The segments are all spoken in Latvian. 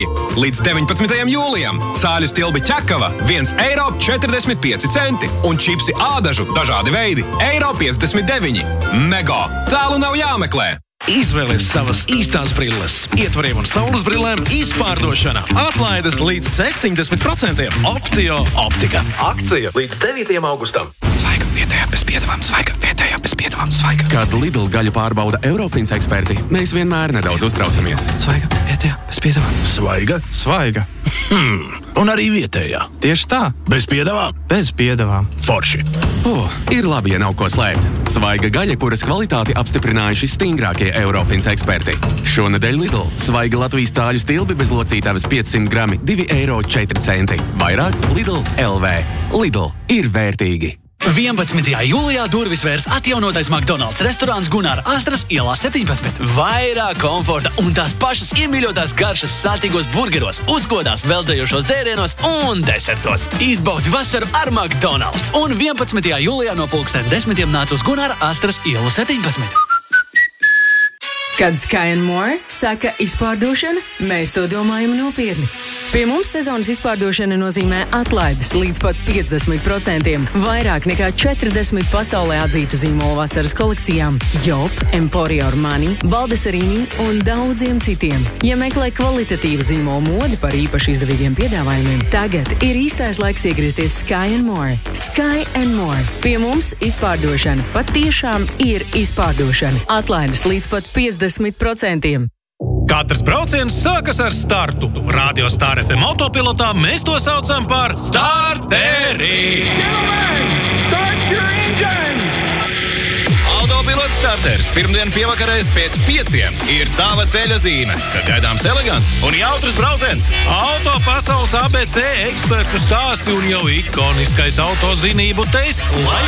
Līdz 19. jūlijam cāļu stilbi ķekava 1,45 eiro un čipsi ādažu dažādi veidi €1,59. Mega! Tālu nav jāmeklē! Izvēlies savas īstās brilles. Ietvariem un saules brillēm izpārdošana. Atlaides līdz 70%. Optio optika. Akcija līdz 9. augustam. Svaiga vietējā bez piedevām, svaiga vietējā bez piedevām, svaiga. Kad Lidl gaļu pārbauda Eurofins eksperti, mēs vienmēr nedaudz uztraucamies. Svaiga vietējā bez piedevām. Svaiga. Svaiga. Un arī vietējā. Tieši tā. Bez piedevām. Bez piedevām. Forši. Ir labi, ja nav ko slēpt. Svaiga gaļa, kuras kvalitāti apstiprinājuši stingrākie Eurofins eksperti. Šonedēļ Lidl svaiga Latvijas cāļu stilbi bez locītavas 500 grami €2,04. Vairāk Lidl LV. Lidl ir vērtīgi. 11. jūlijā durvis vērs atjaunotais McDonald's restorāns Gunāra Astras ielā 17. Vairāk komforta un tās pašas iemīļotās garšas sātīgos burgeros, uzkodās veldzējošos dzērienos un desertos. Izbaudi vasaru ar McDonald's. Un 11. jūlijā no 10:00 nāc uz Gunāra Astras ielu 17. Kad Sky & More saka izpārdošana, mēs to domājam nopietni. Pie mums sezonas izpārdošana nozīmē atlaides līdz pat 50%, vairāk nekā 40 pasaulē atzītu zīmolu vasaras kolekcijām, Job, Emporio Armani, Baldesarīni un daudziem citiem. Ja meklē kvalitatīvu zīmolu modi par īpaši izdevīgiem piedāvājumiem, tagad ir īstais laiks iegriezties Sky & More. Sky & More. Pie mums izpārdošana patiešām ir izpārdošana. Atlaides līdz pat 50%. Katrs brauciens sākas ar startu. Radio Star FM autopilotā mēs to saucam par starteri. Autopilots starters pirmdien pievakarēs pēc 5 ir tava ceļa zīme, ka gaidāms elegants un jautrs brauciens. Auto pasaules ABC ekspertu stāsti un jau ikoniskais autozinību tests.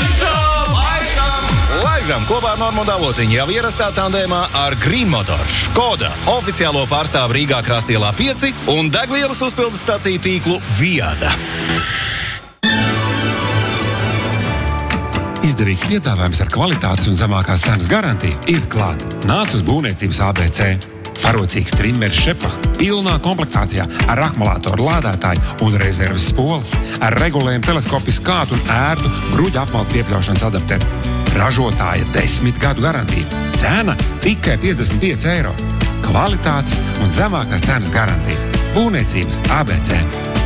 Laižam kopā ar Normundu Avotiņu jau ierastā tandēmā ar Green Motors, Škoda, oficiālo pārstāvu Rīgā Krastielā 5 un degvielas uzpildes staciju tīklu Viada. Izdevīgs piedāvājums ar kvalitātes un zemākās cenas garantiju ir klāt. Nāc uz būvniecības ABC. Parocīgs trimmers Šepach pilnā komplektācijā ar akumulātoru lādētāju un rezerves spoli, ar regulējumu teleskopisku skātu un ērtu bruģa apmaltu piepļaušanas adapteru. Ražotāja 10 gadu garantija. Cena tikai €55. Kvalitātes un zemākās cenas garantija. Būvniecības ABC.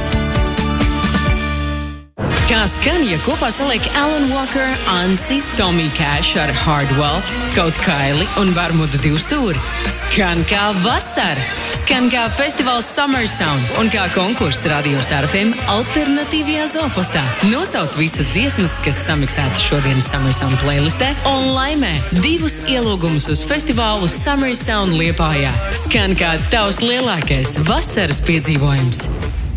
Kā skan, ja kopā saliek Alan Walker, Ansi, Tommy Cash ar Hardwell, kaut Kaili un Bermuda 2 stūri. Skan kā vasara. Skan kā festivāls Summer Sound un kā konkurss Radio Star FM alternatīvajā zoopostā. Nosauc visas dziesmas, kas samiksētas šodienas Summer Sound playlistē un laimē 2 ielūgumus uz festivālu Summer Sound Liepājā. Skan kā tavs lielākais vasaras piedzīvojums.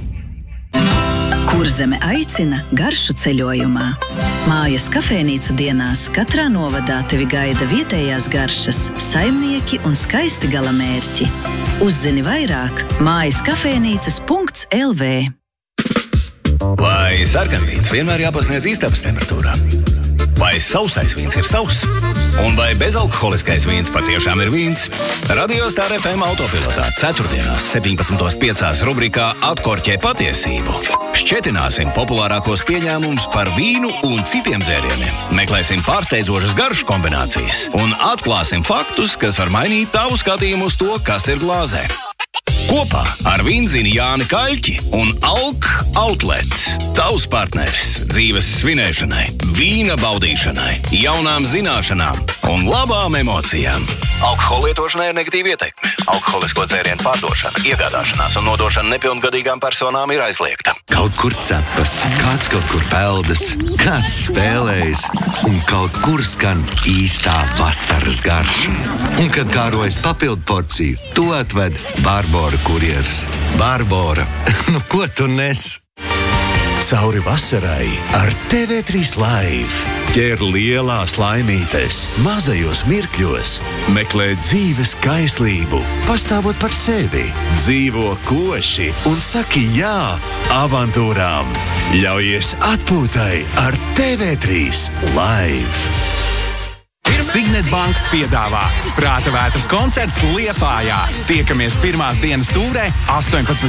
Kurzeme aicina garšu ceļojumā. Mājas kafejnīcu dienās katrā novadā tevi gaida vietējās garšas, saimnieki un skaisti galamērķi. Uzzini vairāk mājaskafejnīcas.lv. Vai sarkanvīns vienmēr jāpasniedz istabas temperatūrā? Vai sausais vīns ir sauss? Un vai bezalkoholiskais vīns patiešām ir vīns? Radio Star FM autopilotā 4. 17.5. rubrikā Atkorķē patiesību. Šķetināsim populārākos pieņēmumus par vīnu un citiem dzērieniem. Meklēsim pārsteidzošas garšu kombinācijas un atklāsim faktus, kas var mainīt tavu skatījumu uz to, kas ir glāzē. Kopā ar vīnzini Jāni Kaļķi un Alk Outlet. Tavs partneris dzīves svinēšanai, vīna baudīšanai, jaunām zināšanām un labām emocijām. Alkohola lietošanai ir negatīva ieteikme. Alkoholisko dzērienu pārdošana, iegādāšanās un nodošana nepilngadīgām personām ir aizliegta. Kaut kur cepas, kāds kaut kur peldas, kāds spēlējas un kaut kur skan īstā vasaras garša. Un kad kārojas papildu porciju, to atved Barbora kurjers. Barbora, nu ko tu nes? Cauri vasarai ar TV3 Live. Ķer lielās laimītes, mazajos mirkļos. Meklē dzīves kaislību, pastāvot par sevi. Dzīvo koši un saki jā avantūrām. Ļaujies atpūtai ar TV3 Live. Signet Bank piedāvā Prāta vētras koncerts Liepājā. Tiekamies pirmās dienas tūrē 18.